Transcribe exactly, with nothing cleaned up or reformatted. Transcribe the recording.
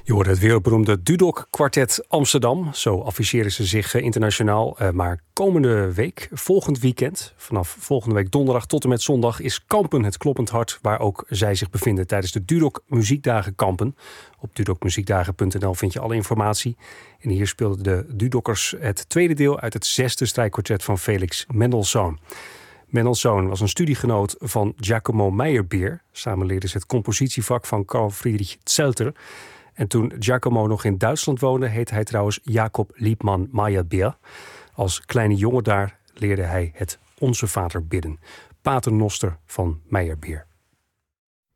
Je hoort het wereldberoemde Dudok Kwartet Amsterdam. Zo afficheren ze zich internationaal. Maar komende week, volgend weekend, vanaf volgende week donderdag tot en met zondag, is Kampen het kloppend hart waar ook zij zich bevinden tijdens de Dudok Muziekdagen Kampen. Op dudokmuziekdagen punt n l vind je alle informatie. En hier speelden de Dudokkers het tweede deel uit het zesde strijkkwartet van Felix Mendelssohn. Mendelssohn was een studiegenoot van Giacomo Meyerbeer. Samen leerden ze het compositievak van Carl Friedrich Zelter. En toen Giacomo nog in Duitsland woonde, heette hij trouwens Jacob Liebmann Meyerbeer. Als kleine jongen daar leerde hij het Onze Vader bidden. Paternoster van Meyerbeer.